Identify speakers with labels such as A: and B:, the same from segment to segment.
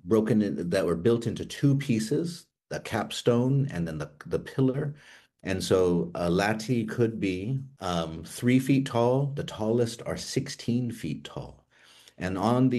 A: that were built into two pieces, the capstone and then the pillar. And so a latte could be 3 feet tall. The tallest are 16 feet tall. And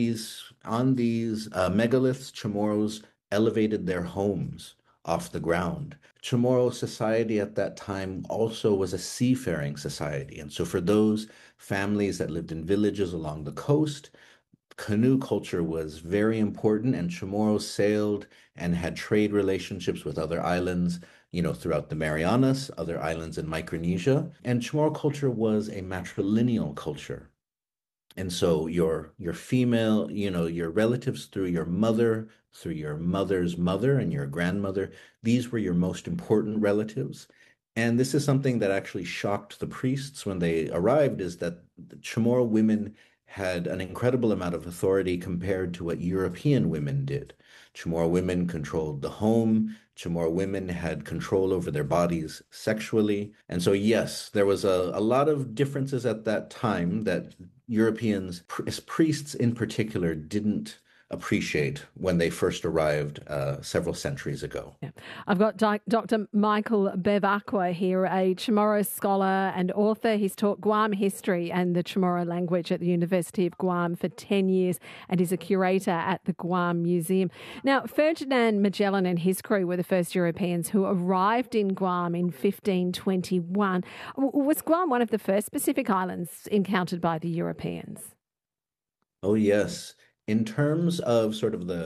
A: on these megaliths, Chamorros elevated their homes off the ground. Chamorro society at that time also was a seafaring society. And so for those families that lived in villages along the coast, canoe culture was very important, and Chamorros sailed and had trade relationships with other islands, throughout the Marianas, other islands in Micronesia. And Chamorro culture was a matrilineal culture. And so your female, your relatives through your mother, through your mother's mother and your grandmother, these were your most important relatives. And this is something that actually shocked the priests when they arrived, is that the Chamorro women had an incredible amount of authority compared to what European women did. Chamorro women controlled the home. Chamorro women had control over their bodies sexually. And so, yes, there was a lot of differences at that time that Europeans, priests in particular, didn't appreciate when they first arrived several centuries ago.
B: Yeah. I've got Dr. Michael Bev-Aqua here, a Chamorro scholar and author. He's taught Guam history and the Chamorro language at the University of Guam for 10 years and is a curator at the Guam Museum. Now, Ferdinand Magellan and his crew were the first Europeans who arrived in Guam in 1521. Was Guam one of the first Pacific islands encountered by the Europeans?
A: Oh, yes. In terms of sort of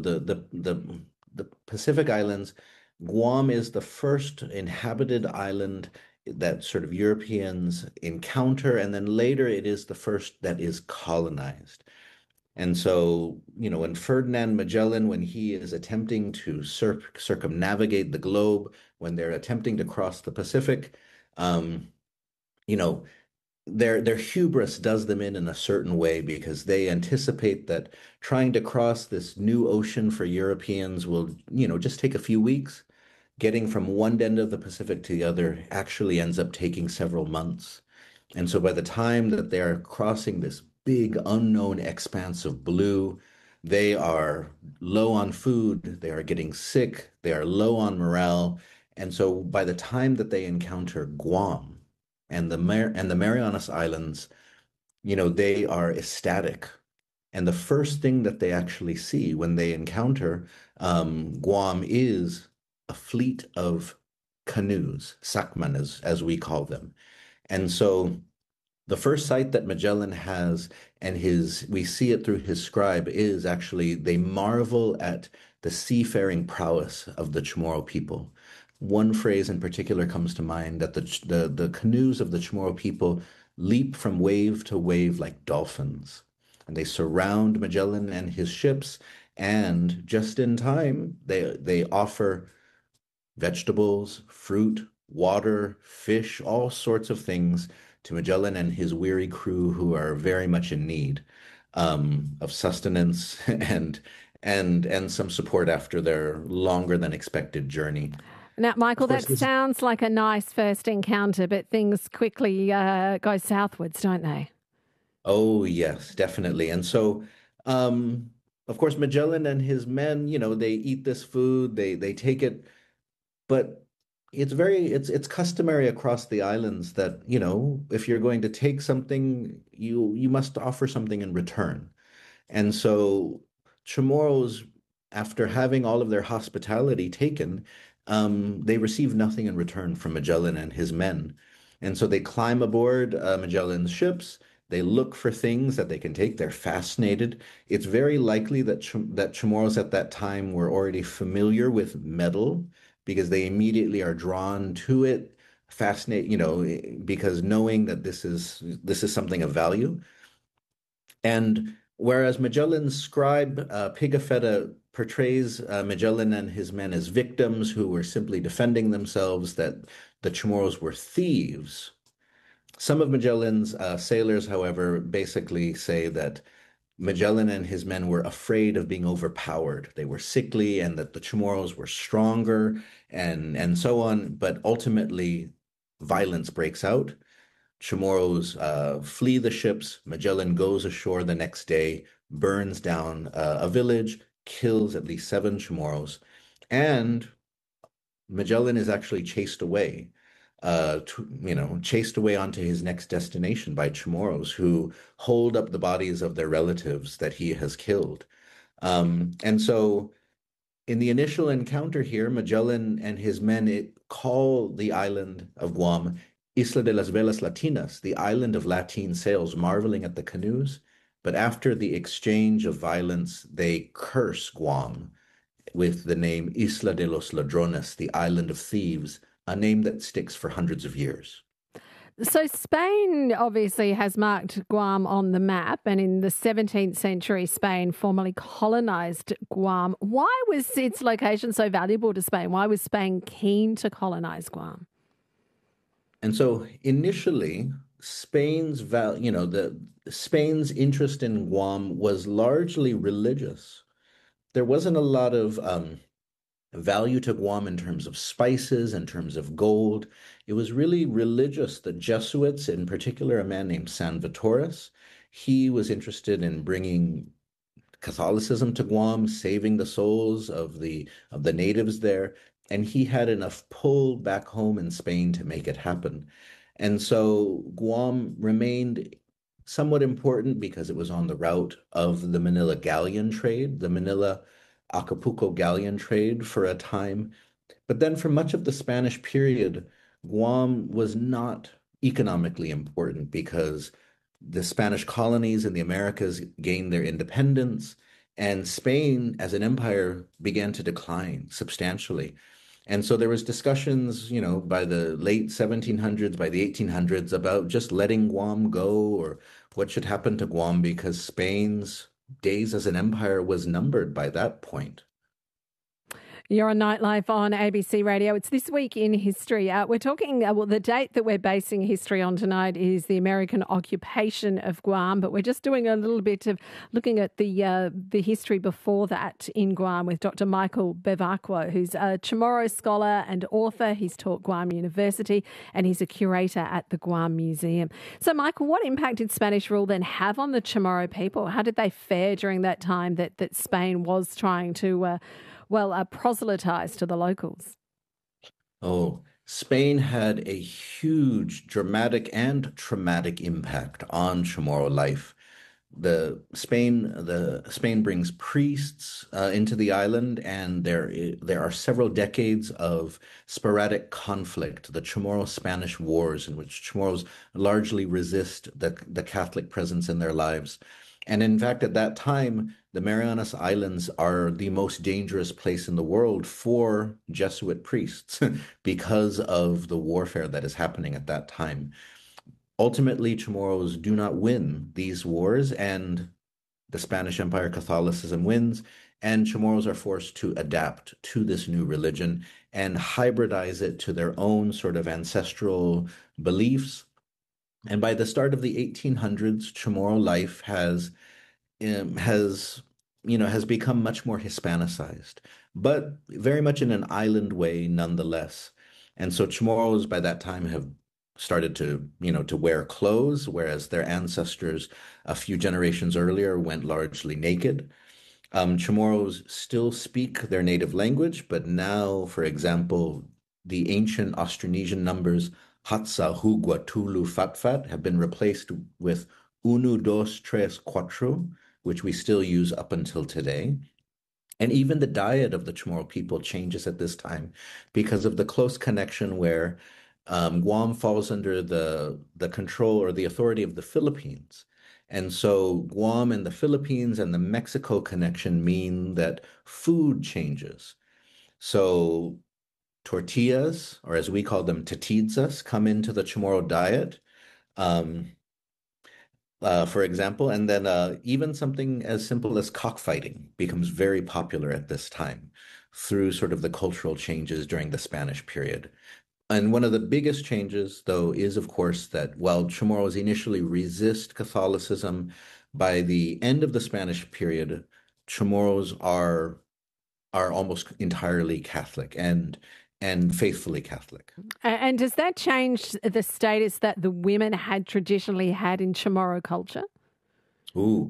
A: the Pacific Islands, Guam is the first inhabited island that sort of Europeans encounter, and then later it is the first that is colonized. And so, when Ferdinand Magellan, when he is attempting to circumnavigate the globe, when they're attempting to cross the Pacific, um, you know, their hubris does them in a certain way, because they anticipate that trying to cross this new ocean for Europeans will, just take a few weeks. Getting from one end of the Pacific to the other actually ends up taking several months. And so by the time that they are crossing this big unknown expanse of blue, they are low on food, they are getting sick, they are low on morale. And so by the time that they encounter Guam, and the Marianas Islands, they are ecstatic. And the first thing that they actually see when they encounter Guam is a fleet of canoes, sakman as we call them. And so the first sight that Magellan has, and we see it through his scribe, is actually they marvel at the seafaring prowess of the Chamorro people. One phrase in particular comes to mind, that the canoes of the Chamorro people leap from wave to wave like dolphins. And they surround Magellan and his ships, and just in time, they offer vegetables, fruit, water, fish, all sorts of things to Magellan and his weary crew, who are very much in need of sustenance and some support after their longer than expected journey.
B: Now, Michael,
A: Of course,
B: that sounds like a nice first encounter, but things quickly go southwards, don't they?
A: oh yes, definitely. And so, of course, Magellan and his men, they eat this food, they take it, but it's customary across the islands that, if you're going to take something, you must offer something in return. And so Chamorros, after having all of their hospitality taken, they receive nothing in return from Magellan and his men. And so they climb aboard Magellan's ships. They look for things that they can take. They're fascinated. It's very likely that Chamorros at that time were already familiar with metal, because they immediately are drawn to it, fascinate, because knowing that this is something of value. And whereas Magellan's scribe, Pigafetta, portrays Magellan and his men as victims who were simply defending themselves, that the Chamorros were thieves. Some of Magellan's sailors, however, basically say that Magellan and his men were afraid of being overpowered. They were sickly, and that the Chamorros were stronger, and so on. But ultimately, violence breaks out. Chamorros flee the ships. Magellan goes ashore the next day, burns down a village, kills at least 7 Chamorros, and Magellan is actually chased away, chased away onto his next destination by Chamorros who hold up the bodies of their relatives that he has killed. And so in the initial encounter here, Magellan and his men call the island of Guam Isla de las Velas Latinas, the island of Latin sails, marveling at the canoes. But after the exchange of violence, they curse Guam with the name Isla de los Ladrones, the island of thieves, a name that sticks for hundreds of years.
B: So Spain obviously has marked Guam on the map, and in the 17th century, Spain formally colonized Guam. Why was its location so valuable to Spain? Why was Spain keen to colonize Guam?
A: And so initially, Spain's interest in Guam was largely religious. There wasn't a lot of value to Guam in terms of spices, in terms of gold. It was really religious. The Jesuits, in particular, a man named San Vitores, he was interested in bringing Catholicism to Guam, saving the souls of the natives there, and he had enough pull back home in Spain to make it happen. And so Guam remained somewhat important because it was on the route of the Manila galleon trade, the Manila Acapulco galleon trade for a time. But then for much of the Spanish period, Guam was not economically important because the Spanish colonies in the Americas gained their independence, and Spain as an empire began to decline substantially. And so there was discussions, by the late 1700s, by the 1800s, about just letting Guam go or what should happen to Guam because Spain's days as an empire was numbered by that point.
B: You're on Nightlife on ABC Radio. It's This Week in History. We're talking, the date that we're basing history on tonight is the American occupation of Guam, but we're just doing a little bit of looking at the history before that in Guam with Dr. Michael Bevacqua, who's a Chamorro scholar and author. He's taught Guam University and he's a curator at the Guam Museum. So, Michael, what impact did Spanish rule then have on the Chamorro people? How did they fare during that time that Spain was trying to proselytize to the locals?
A: Oh, Spain had a huge dramatic and traumatic impact on Chamorro life. The Spain brings priests into the island, and there are several decades of sporadic conflict, the Chamorro-Spanish Wars, in which Chamorros largely resist the Catholic presence in their lives. And in fact, at that time, the Marianas Islands are the most dangerous place in the world for Jesuit priests because of the warfare that is happening at that time. Ultimately, Chamorros do not win these wars, and the Spanish Empire Catholicism wins, and Chamorros are forced to adapt to this new religion and hybridize it to their own sort of ancestral beliefs. And by the start of the 1800s, Chamorro life has has become much more Hispanicized, but very much in an island way nonetheless. And so Chamorros by that time have started to wear clothes, whereas their ancestors a few generations earlier went largely naked. Chamorros still speak their native language, but now, for example, the ancient Austronesian numbers Hatsa, Hugua, Tulu, Fatfat have been replaced with Uno, Dos, Tres, Cuatro, which we still use up until today. And even the diet of the Chamorro people changes at this time because of the close connection where Guam falls under the control or the authority of the Philippines. And so Guam and the Philippines and the Mexico connection mean that food changes. So tortillas, or as we call them, tatidzas, come into the Chamorro diet. Um, for example, and then even something as simple as cockfighting becomes very popular at this time through sort of the cultural changes during the Spanish period. And one of the biggest changes, though, is of course that while Chamorros initially resist Catholicism, by the end of the Spanish period, Chamorros are almost entirely Catholic and faithfully Catholic.
B: And does that change the status that the women had traditionally had in Chamorro culture?
A: Ooh,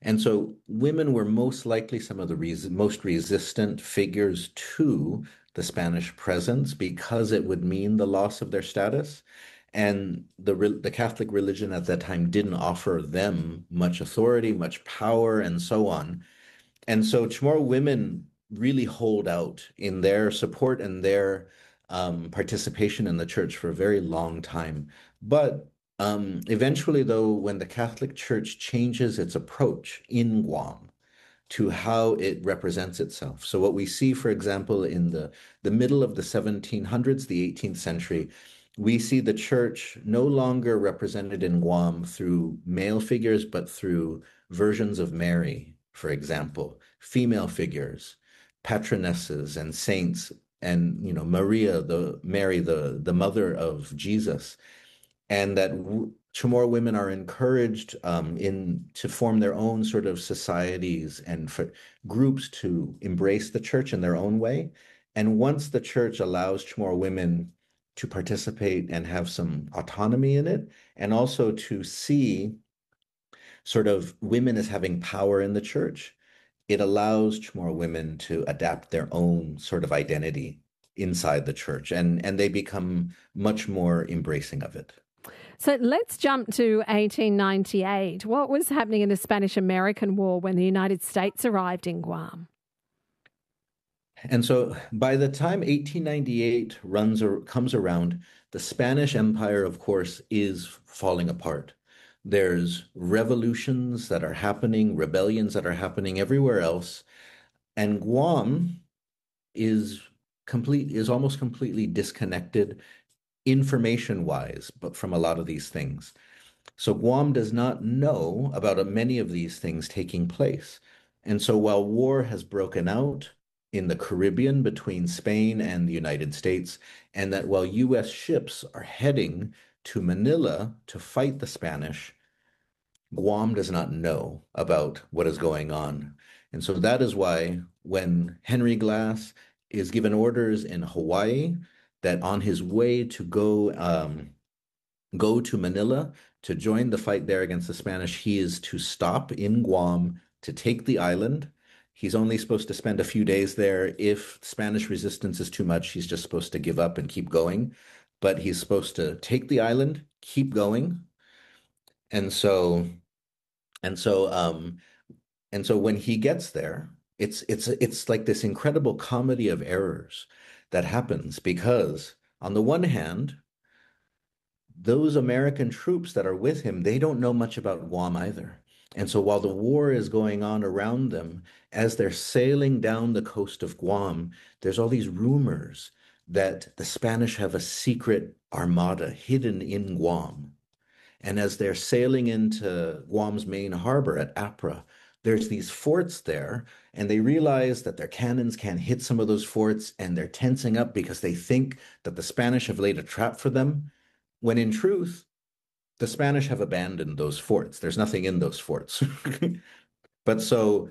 A: And so women were most likely some of the most resistant figures to the Spanish presence because it would mean the loss of their status. And the Catholic religion at that time didn't offer them much authority, much power, and so on. And so Chamorro women really hold out in their support and their participation in the church for a very long time. But eventually, though, when the Catholic Church changes its approach in Guam to how it represents itself. So what we see, for example, in the middle of the 1700s, the 18th century, we see the church no longer represented in Guam through male figures, but through versions of Mary, for example, female figures, patronesses and saints, and Maria, the Mary, the mother of Jesus, and that Chamorro women are encouraged in to form their own sort of societies and for groups to embrace the church in their own way. And once the church allows Chamorro women to participate and have some autonomy in it, and also to see sort of women as having power in the church, it allows Chamorro women to adapt their own sort of identity inside the church, and they become much more embracing of it.
B: So let's jump to 1898. What was happening in the Spanish American War when the United States arrived in Guam?
A: And so by the time 1898 runs or comes around, the Spanish Empire, of course, is falling apart. There's revolutions that are happening, rebellions that are happening everywhere else, and Guam is is almost completely disconnected information wise, but from a lot of these things. So Guam does not know about many of these things taking place. And so while war has broken out in the Caribbean between Spain and the United States, and that while US ships are heading to Manila to fight the Spanish, Guam does not know about what is going on. And so that is why when Henry Glass is given orders in Hawaii that on his way to go to Manila to join the fight there against the Spanish, he is to stop in Guam to take the island. He's only supposed to spend a few days there. If Spanish resistance is too much, he's just supposed to give up and keep going. But he's supposed to take the island, keep going. And so and so when he gets there, it's like this incredible comedy of errors that happens because on the one hand, those American troops that are with him, they don't know much about Guam either. And so while the war is going on around them, as they're sailing down the coast of Guam, there's all these rumors that the Spanish have a secret armada hidden in Guam. And as they're sailing into Guam's main harbor at Apra, there's these forts there, and they realize that their cannons can't hit some of those forts, and they're tensing up because they think that the Spanish have laid a trap for them, when in truth, the Spanish have abandoned those forts. There's nothing in those forts. But so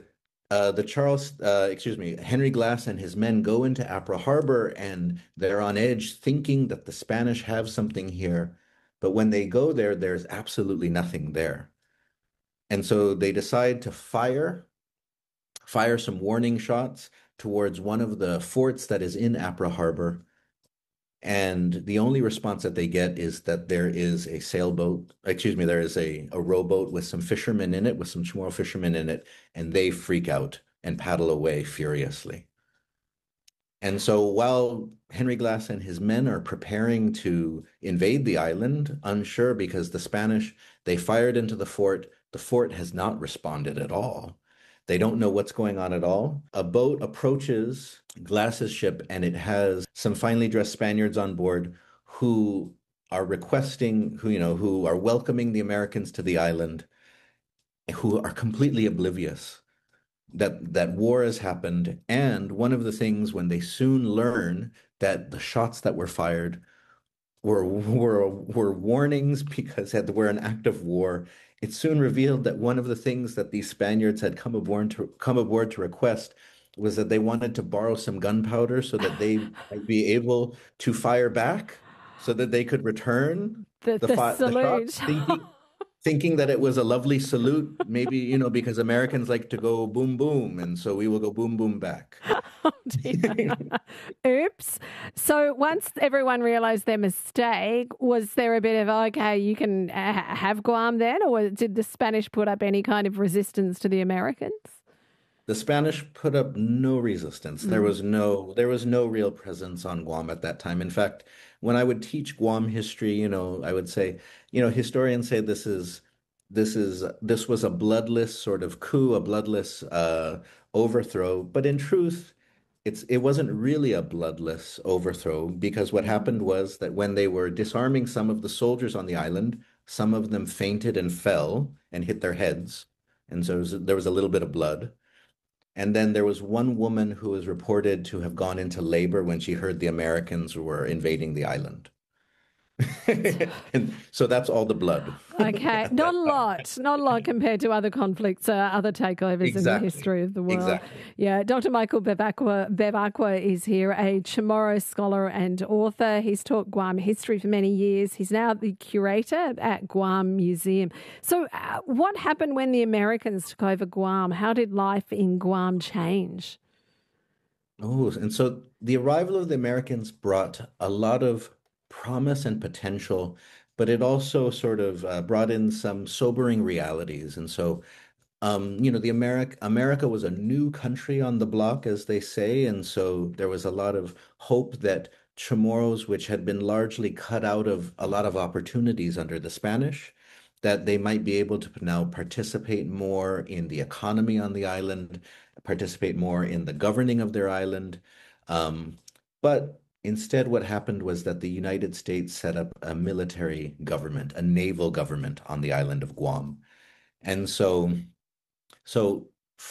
A: Henry Glass and his men go into Apra Harbor and they're on edge thinking that the Spanish have something here. But when they go there, there's absolutely nothing there. And so they decide to fire some warning shots towards one of the forts that is in Apra Harbor. And the only response that they get is that there is a there is a rowboat with some fishermen in it, with some Chamorro fishermen in it, and they freak out and paddle away furiously. And so while Henry Glass and his men are preparing to invade the island, unsure because the Spanish, they fired into the fort has not responded at all. They don't know what's going on at all. A boat approaches Glass's ship and it has some finely dressed Spaniards on board who are who are welcoming the Americans to the island, who are completely oblivious that war has happened. And one of the things when they soon learn that the shots that were fired were warnings because they were an act of war. It soon revealed that one of the things that these Spaniards had come aboard to request was that they wanted to borrow some gunpowder so that they might be able to fire back, so that they could return
B: The
A: the shots,
B: salute.
A: thinking that it was a lovely salute, maybe, because Americans like to go boom, boom. And so we will go boom, boom back.
B: Oh dear. Oops. So once everyone realised their mistake, was there a bit of, okay, you can have Guam then? Or did the Spanish put up any kind of resistance to the Americans?
A: The Spanish put up no resistance. There
B: Mm.
A: was no real presence on Guam at that time. In fact, when I would teach Guam history, I would say, historians say this was a bloodless sort of coup, a bloodless overthrow. But in truth, it wasn't really a bloodless overthrow because what happened was that when they were disarming some of the soldiers on the island, some of them fainted and fell and hit their heads. And so there was a little bit of blood. And then there was one woman who was reported to have gone into labor when she heard the Americans were invading the island. And so that's all the blood
B: Okay,
A: at
B: not
A: that
B: a
A: time.
B: lot, not a lot compared to other conflicts, other takeovers in the
A: Exactly.
B: history of the world.
A: Exactly.
B: Yeah, Dr. Michael Bevacqua is here, a Chamorro scholar and author. He's taught Guam history for many years. He's now the curator at Guam Museum. So, what happened when the Americans took over Guam? How did life in Guam change?
A: Oh, and so the arrival of the Americans brought a lot of promise and potential, but it also sort of brought in some sobering realities. And so the America was a new country on the block, as they say, and so there was a lot of hope that Chamorros, which had been largely cut out of a lot of opportunities under the Spanish, that they might be able to now participate more in the economy on the island, participate more in the governing of their island. Um, but instead, what happened was that the United States set up a military government, a naval government on the island of Guam. And so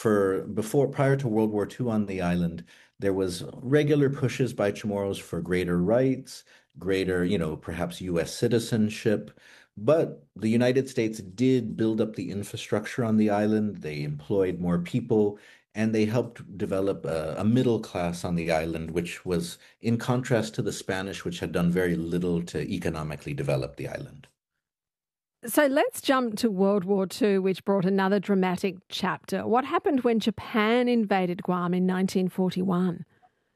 A: prior to World War II on the island, there was regular pushes by Chamorros for greater rights, greater, perhaps U.S. citizenship. But the United States did build up the infrastructure on the island. They employed more people, and they helped develop a middle class on the island, which was in contrast to the Spanish, which had done very little to economically develop the island.
B: So let's jump to World War II, which brought another dramatic chapter. What happened when Japan invaded Guam in 1941?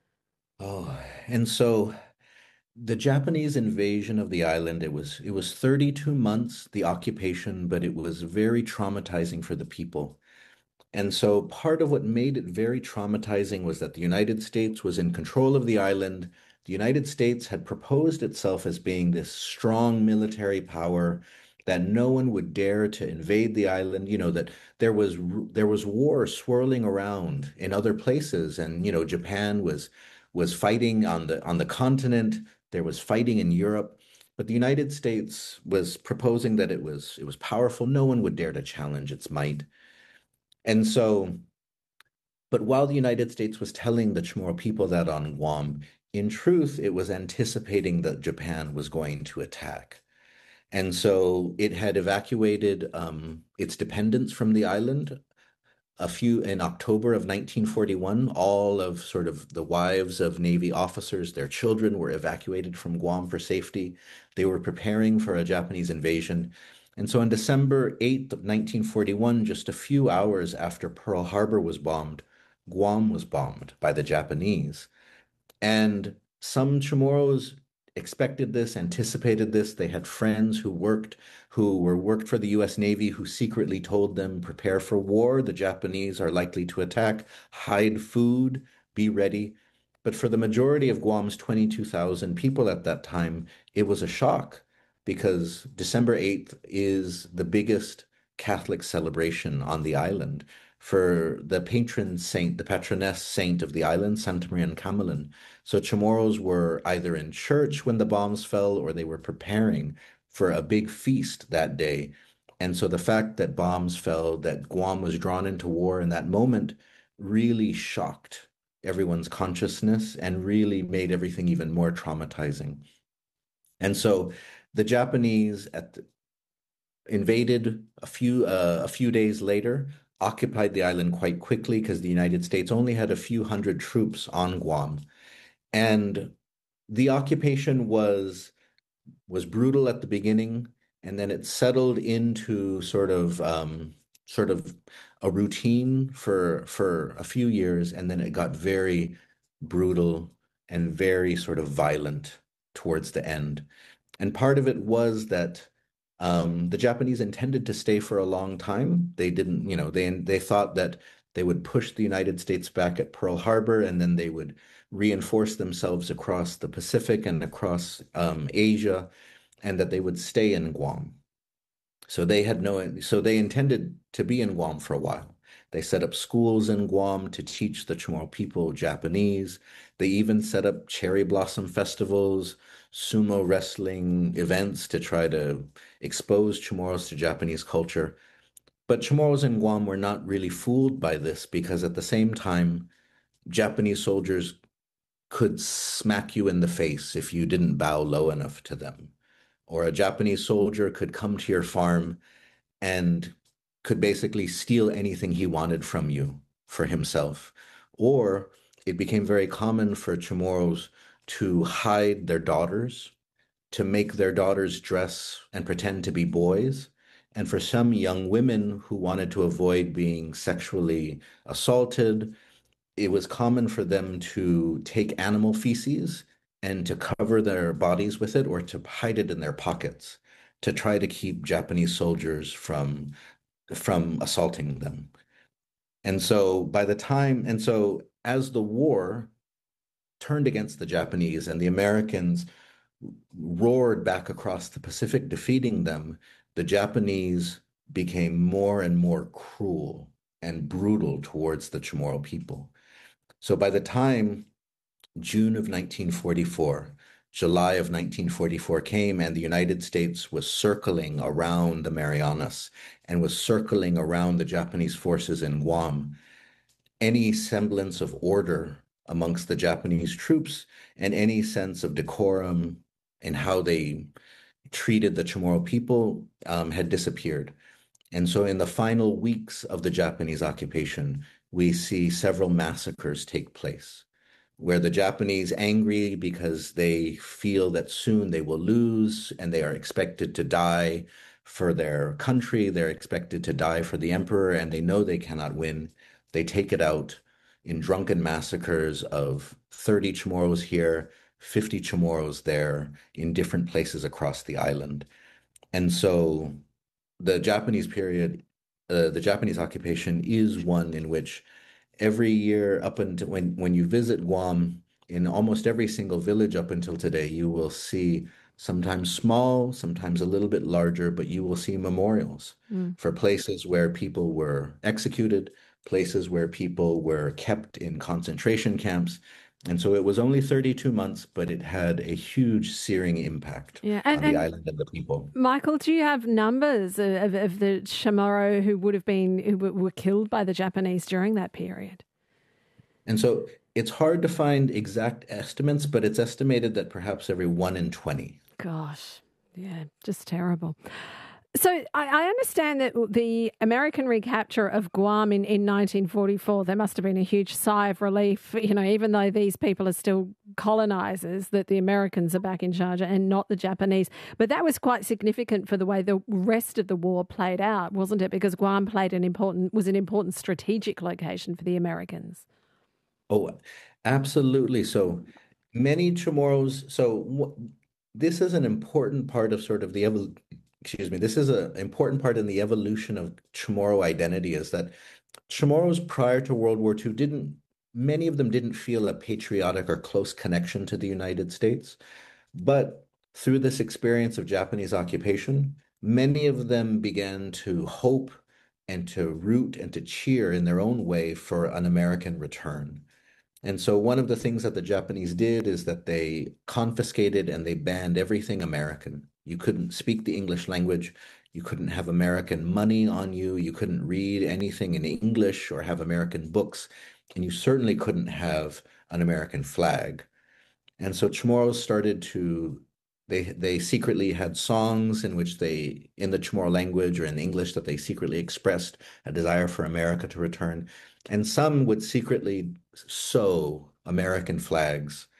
A: Oh, and so the Japanese invasion of the island, it was 32 months, the occupation, but it was very traumatizing for the people. And so part of what made it very traumatizing was that the United States was in control of the island. The United States had proposed itself as being this strong military power that no one would dare to invade the island, that there was war swirling around in other places, and Japan was fighting on the continent, there was fighting in Europe, but the United States was proposing that it was powerful. No one would dare to challenge its might. And so, but while the United States was telling the Chamorro people that on Guam, in truth, it was anticipating that Japan was going to attack. And so it had evacuated its dependents from the island a few in October of 1941. All of sort of the wives of Navy officers, their children were evacuated from Guam for safety. They were preparing for a Japanese invasion. And so on December 8th of 1941, just a few hours after Pearl Harbor was bombed, Guam was bombed by the Japanese. And some Chamorros expected this, anticipated this. They had friends who worked for the US Navy who secretly told them, prepare for war. The Japanese are likely to attack, hide food, be ready. But for the majority of Guam's 22,000 people at that time, it was a shock because December 8th is the biggest Catholic celebration on the island for the patron saint, the patroness saint of the island, Santa Maria Camolan. So Chamorros were either in church when the bombs fell or they were preparing for a big feast that day. And so the fact that bombs fell, that Guam was drawn into war in that moment really shocked everyone's consciousness and really made everything even more traumatizing. And so the Japanese invaded a few days later, occupied the island quite quickly because the United States only had a few hundred troops on Guam. And the occupation was brutal at the beginning. and then it settled into sort of a routine for a few years, and then it got very brutal and very sort of violent towards the end. And part of it was that the Japanese intended to stay for a long time. They didn't, they thought that they would push the United States back at Pearl Harbor, and then they would reinforce themselves across the Pacific and across Asia, and that they would stay in Guam. So they intended to be in Guam for a while. They set up schools in Guam to teach the Chamorro people Japanese. They even set up cherry blossom festivals, sumo wrestling events to try to expose Chamorros to Japanese culture. But Chamorros in Guam were not really fooled by this because at the same time, Japanese soldiers could smack you in the face if you didn't bow low enough to them. Or a Japanese soldier could come to your farm and could basically steal anything he wanted from you for himself. Or it became very common for Chamorros to hide their daughters, to make their daughters dress and pretend to be boys. And for some young women who wanted to avoid being sexually assaulted, it was common for them to take animal feces and to cover their bodies with it or to hide it in their pockets to try to keep Japanese soldiers from assaulting them. And so as the war turned against the Japanese and the Americans roared back across the Pacific, defeating them, the Japanese became more and more cruel and brutal towards the Chamorro people. So by the time June of 1944, July of 1944 came, and the United States was circling around the Marianas and was circling around the Japanese forces in Guam, any semblance of order amongst the Japanese troops and any sense of decorum in how they treated the Chamorro people had disappeared. And so in the final weeks of the Japanese occupation, we see several massacres take place where the Japanese, angry because they feel that soon they will lose and they are expected to die for their country, they're expected to die for the emperor, and they know they cannot win. They take it out in drunken massacres of 30 Chamorros here, 50 Chamorros there, in different places across the island. And so the Japanese period, the Japanese occupation is one in which every year up until when you visit Guam, in almost every single village up until today, you will see sometimes small, sometimes a little bit larger, but you will see memorials
B: Mm.
A: for places where people were executed, places where people were kept in concentration camps. And so it was only 32 months, but it had a huge searing impact
B: Yeah,
A: on the
B: and
A: island and the people.
B: Michael, do you have numbers of the Chamorro who would have been who were killed by the Japanese during that period?
A: And so it's hard to find exact estimates, but it's estimated that perhaps every 1 in 20.
B: Gosh, yeah, just terrible. So I understand that the American recapture of Guam in 1944, there must have been a huge sigh of relief, even though these people are still colonizers, that the Americans are back in charge and not the Japanese. But that was quite significant for the way the rest of the war played out, wasn't it? Because Guam was an important strategic location for the Americans.
A: Oh, absolutely. So many Chamorros. This is an important part of sort of excuse me, this is an important part in the evolution of Chamorro identity is that Chamorros prior to World War II many of them didn't feel a patriotic or close connection to the United States. But through this experience of Japanese occupation, many of them began to hope and to root and to cheer in their own way for an American return. And so one of the things that the Japanese did is that they confiscated and they banned everything American. You couldn't speak the English language. You couldn't have American money on you. You couldn't read anything in English or have American books. And you certainly couldn't have an American flag. And so Chamorros started to they secretly had songs in which they in the Chamorro language or in English that they secretly expressed a desire for America to return. And some would secretly sew American flags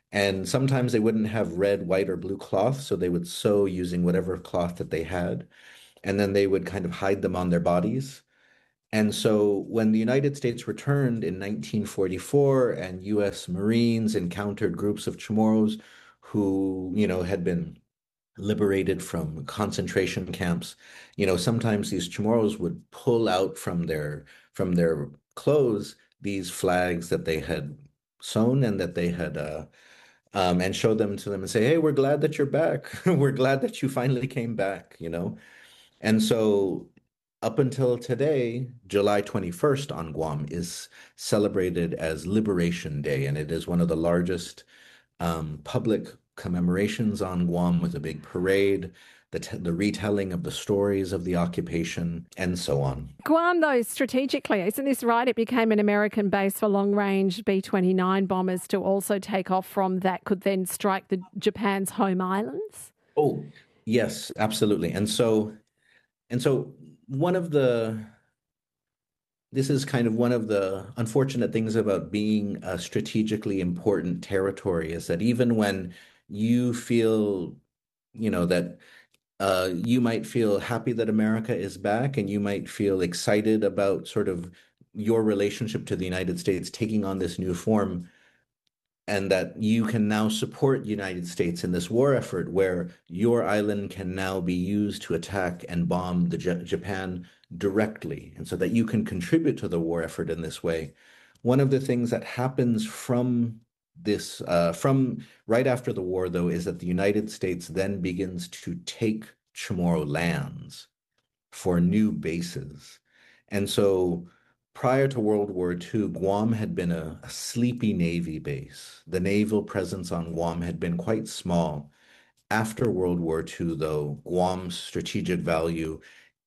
A: And sometimes they wouldn't have red, white, or blue cloth, so they would sew using whatever cloth that they had. And then they would kind of hide them on their bodies. And so when the United States returned in 1944 and US Marines encountered groups of Chamorros who, had been liberated from concentration camps, sometimes these Chamorros would pull out from their clothes these flags that they had sewn and that they had and show them to them and say, "Hey, we're glad that you're back. We're glad that you finally came back." And so up until today, July 21st on Guam is celebrated as Liberation Day, and it is one of the largest public commemorations on Guam with a big parade, the retelling of the stories of the occupation, and so on.
B: Guam, though, strategically, isn't this right? It became an American base for long range B 29 bombers to also take off from that could then strike Japan's home islands.
A: Oh, yes, absolutely. And so one of the this is kind of one of the unfortunate things about being a strategically important territory is that even when you feel, that you might feel happy that America is back and you might feel excited about sort of your relationship to the United States taking on this new form, and that you can now support the United States in this war effort where your island can now be used to attack and bomb Japan directly, and so that you can contribute to the war effort in this way. One of the things that happens from right after the war, though, is that the United States then begins to take Chamorro lands for new bases. And so prior to World War II, Guam had been a sleepy Navy base. The naval presence on Guam had been quite small. After World War II, though, Guam's strategic value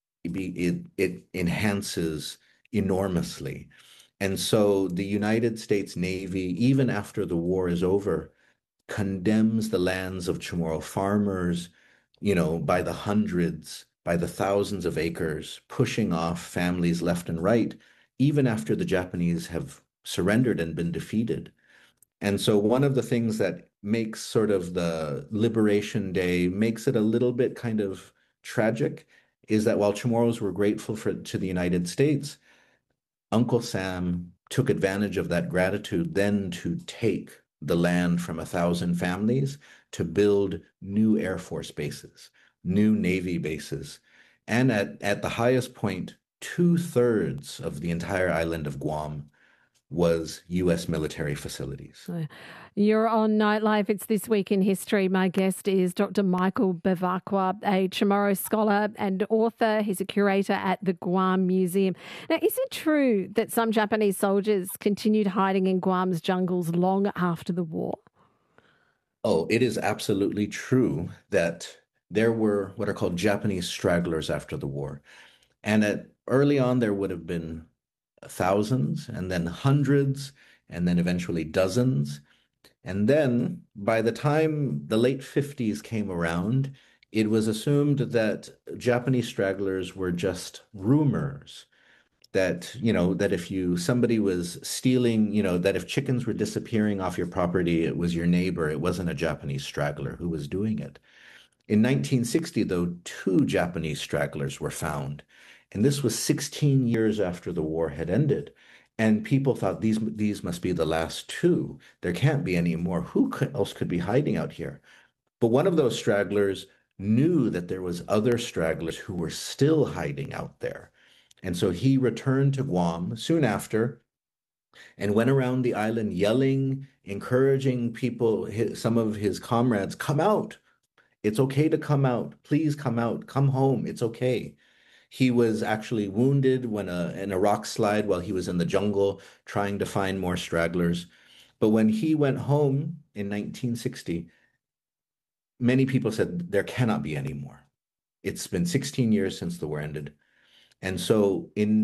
A: it enhances enormously. And so the United States Navy, even after the war is over, condemns the lands of Chamorro farmers, by the hundreds, by the thousands of acres, pushing off families left and right, even after the Japanese have surrendered and been defeated. And so one of the things that makes sort of the Liberation Day makes it a little bit kind of tragic is that while Chamorros were grateful to the United States, Uncle Sam took advantage of that gratitude then to take the land from 1,000 families to build new Air Force bases, new Navy bases, and at the highest point, two-thirds of the entire island of Guam was U.S. military facilities.
B: You're on Nightlife. It's This Week in History. My guest is Dr. Michael Bevacqua, a Chamorro scholar and author. He's a curator at the Guam Museum. Now, is it true that some Japanese soldiers continued hiding in Guam's jungles long after the war?
A: Oh, it is absolutely true that there were what are called Japanese stragglers after the war. And early on, there would have been thousands, and then hundreds, and then eventually dozens. And then by the time the late 50s came around, it was assumed that Japanese stragglers were just rumors. That if somebody was stealing, that if chickens were disappearing off your property, it was your neighbor. It wasn't a Japanese straggler who was doing it. In 1960, though, two Japanese stragglers were found. And this was 16 years after the war had ended. And people thought these must be the last two. There can't be any more. Else could be hiding out here? But one of those stragglers knew that there was other stragglers who were still hiding out there. And so he returned to Guam soon after and went around the island yelling, encouraging people, some of his comrades, come out. It's okay to come out. Please come out. Come home. It's okay. He was actually wounded in a rock slide while he was in the jungle trying to find more stragglers. But when he went home in 1960, many people said there cannot be any more. It's been 16 years since the war ended. And so in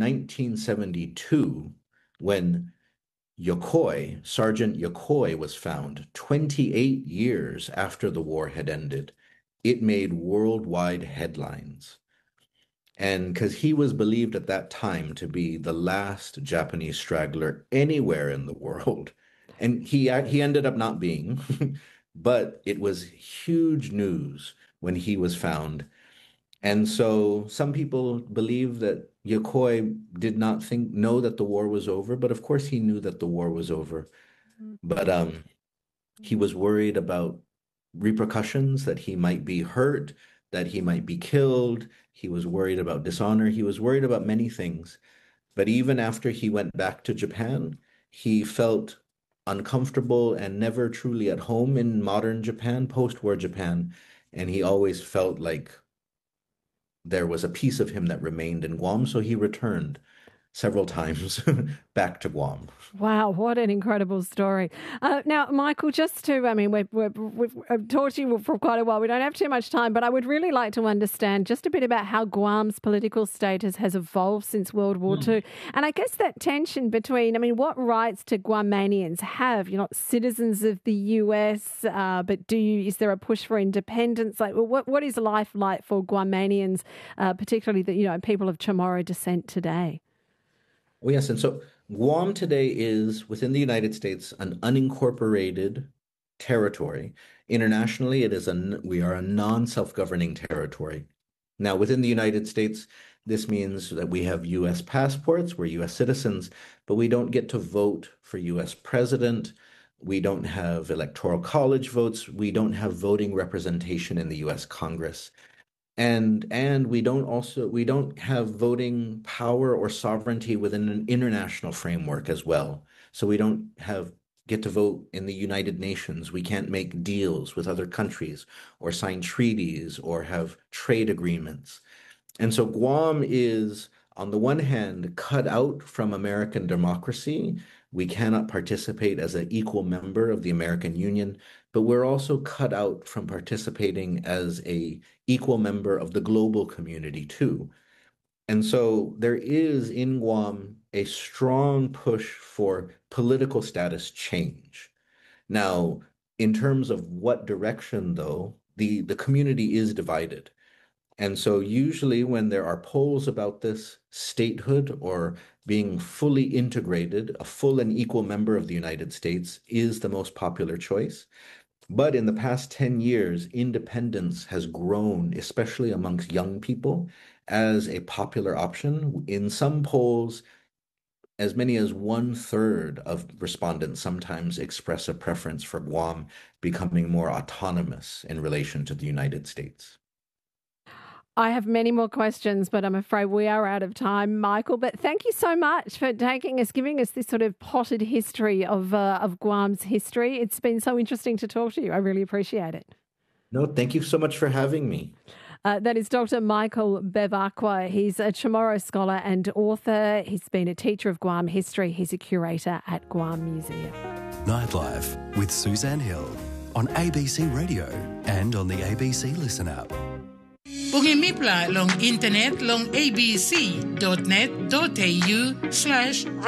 A: 1972, when Sergeant Yokoi was found 28 years after the war had ended, it made worldwide headlines. And because he was believed at that time to be the last Japanese straggler anywhere in the world. And he ended up not being, but it was huge news when he was found. And so some people believe that Yokoi did not know that the war was over, but of course he knew that the war was over. But he was worried about repercussions, that he might be hurt, that he might be killed. He was worried about dishonor. He was worried about many things. But even after he went back to Japan, he felt uncomfortable and never truly at home in modern Japan, post-war Japan. And he always felt like there was a piece of him that remained in Guam, so he returned several times back to Guam.
B: Wow, what an incredible story. Now, Michael, just to, I mean, we've talked to you for quite a while. We don't have too much time, but I would really like to understand just a bit about how Guam's political status has evolved since World War II. And I guess that tension between, I mean, what rights do Guamanians have? You're not citizens of the US, but is there a push for independence? Like, what is life like for Guamanians, particularly the, people of Chamorro descent today?
A: Oh, yes. And so Guam today is within the United States an unincorporated territory. Internationally, we are a non-self-governing territory. Now, within the United States, this means that we have U.S. passports, we're U.S. citizens, but we don't get to vote for U.S. president. We don't have electoral college votes. We don't have voting representation in the U.S. Congress. And we don't have voting power or sovereignty within an international framework as well. So we don't get to vote in the United Nations. We can't make deals with other countries or sign treaties or have trade agreements. And so Guam is, on the one hand, cut out from American democracy. We cannot participate as an equal member of the American Union, but we're also cut out from participating as an equal member of the global community too. And so there is in Guam a strong push for political status change. Now, in terms of what direction, though, the community is divided. And so usually when there are polls about this, statehood or being fully integrated, a full and equal member of the United States is the most popular choice. But in the past 10 years, independence has grown, especially amongst young people, as a popular option. In some polls, as many as 1/3 of respondents sometimes express a preference for Guam becoming more autonomous in relation to the United States.
B: I have many more questions, but I'm afraid we are out of time, Michael. But thank you so much for giving us this sort of potted history of Guam's history. It's been so interesting to talk to you. I really appreciate it.
A: No, thank you so much for having me.
B: That is Dr. Michael Bevacqua. He's a Chamorro scholar and author. He's been a teacher of Guam history. He's a curator at Guam Museum.
C: Nightlife with Suzanne Hill on ABC Radio and on the ABC Listen app.
D: Pungimipla long internet long abc.net.au/radio.